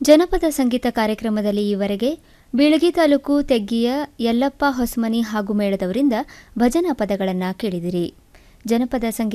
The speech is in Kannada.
ಜನಪದ ಸಂಗೀತ ಕಾರ್ಯಕ್ರಮದಲ್ಲಿ ಈವರೆಗೆ ಬೀಳಗಿ ತಾಲೂಕು ತೆಗ್ಗಿಯ ಯಲ್ಲಪ್ಪ ಹೊಸಮನಿ ಹಾಗೂ ಮೇಳದವರಿಂದ ಭಜನಾ ಪದಗಳನ್ನು ಕೇಳಿದಿರಿ. ಜನಪದ ಸಂಗೀತ